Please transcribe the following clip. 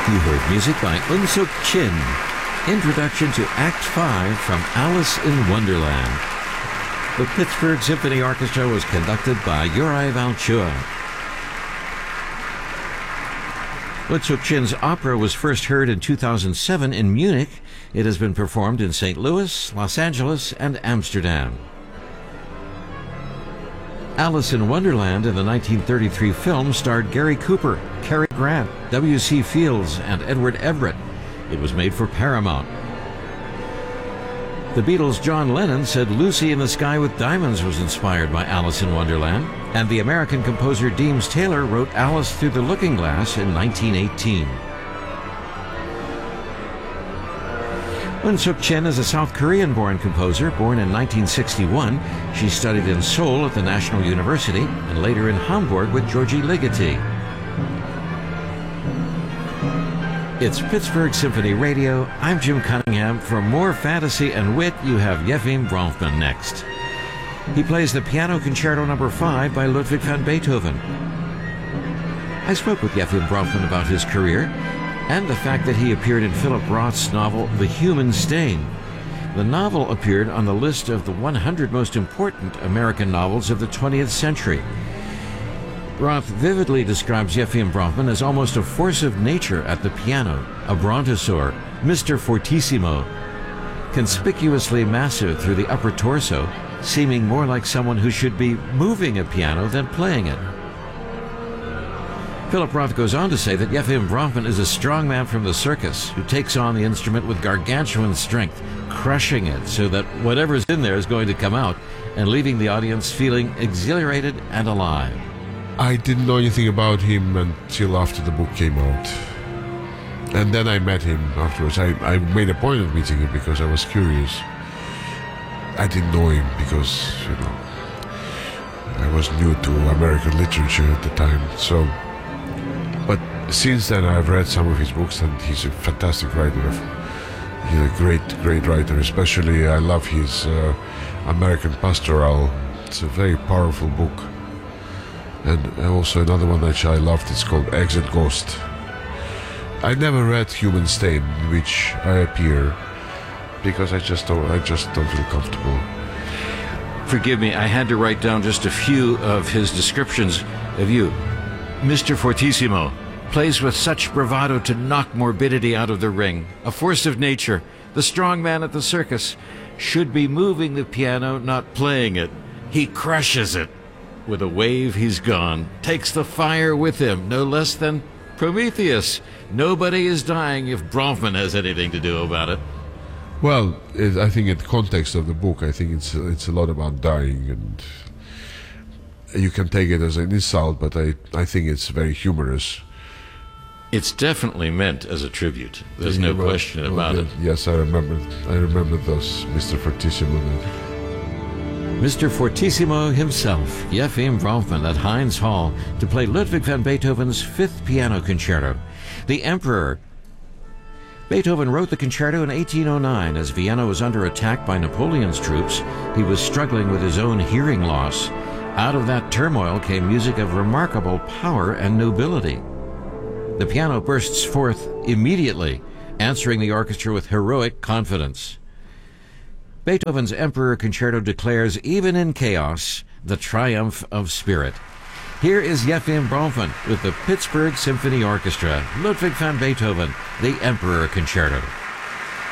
You heard music by Unsuk Chin. Introduction to Act 5 from Alice in Wonderland. The Pittsburgh Symphony Orchestra was conducted by Uri Valchua. Unsuk Chin's opera was first heard in 2007 in Munich. It has been performed in St. Louis, Los Angeles, and Amsterdam. Alice in Wonderland in the 1933 film starred Gary Cooper, Cary Grant, W.C. Fields, and Edward Everett. It was made for Paramount. The Beatles' John Lennon said Lucy in the Sky with Diamonds was inspired by Alice in Wonderland, and the American composer Deems Taylor wrote Alice Through the Looking Glass in 1918. Unsuk Chin is a South Korean-born composer, born in 1961. She studied in Seoul at the National University and later in Hamburg with Georgi Ligeti. It's Pittsburgh Symphony Radio. I'm Jim Cunningham. For more fantasy and wit, you have Yefim Bronfman next. He plays the Piano Concerto No. 5 by Ludwig van Beethoven. I spoke with Yefim Bronfman about his career and the fact that he appeared in Philip Roth's novel The Human Stain. The novel appeared on the list of the 100 most important American novels of the 20th century. Roth vividly describes Yefim Bronfman as almost a force of nature at the piano, a brontosaur, Mr. Fortissimo, conspicuously massive through the upper torso, seeming more like someone who should be moving a piano than playing it. Philip Roth goes on to say that Yefim Bronfman is a strong man from the circus who takes on the instrument with gargantuan strength, crushing it so that whatever's in there is going to come out and leaving the audience feeling exhilarated and alive. I didn't know anything about him until after the book came out. And then I met him afterwards. I made a point of meeting him because I was curious. I didn't know him because, I was new to American literature at the time. But since then I've read some of his books and he's a fantastic writer. He's a great writer. Especially I love his American Pastoral. It's a very powerful book. And also another one that I loved, it's called Exit Ghost. I never read Human Stain, in which I appear, because I just don't feel comfortable. Forgive me, I had to write down just a few of his descriptions of you. Mr. Fortissimo plays with such bravado to knock morbidity out of the ring. A force of nature, the strong man at the circus, should be moving the piano, not playing it. He crushes it. With a wave, he's gone. Takes the fire with him, no less than Prometheus. Nobody is dying if Bronfman has anything to do about it. Well, I think in the context of the book, I think it's a lot about dying, and you can take it as an insult, but I think it's very humorous. It's definitely meant as a tribute. There's no question about it. Yes, I remember those, Mr. Fortissimo. Mr. Fortissimo himself, Yefim Bronfman, at Heinz Hall to play Ludwig van Beethoven's Fifth Piano Concerto. The Emperor. Beethoven wrote the concerto in 1809 as Vienna was under attack by Napoleon's troops. He was struggling with his own hearing loss. Out of that turmoil came music of remarkable power and nobility. The piano bursts forth immediately, answering the orchestra with heroic confidence. Beethoven's Emperor Concerto declares, even in chaos, the triumph of spirit. Here is Yefim Bronfman with the Pittsburgh Symphony Orchestra, Ludwig van Beethoven, the Emperor Concerto.